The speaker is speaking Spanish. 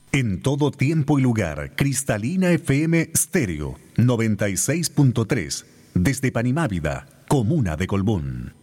En todo tiempo y lugar, Cristalina FM Stereo 96.3, desde Panimávida, comuna de Colbún.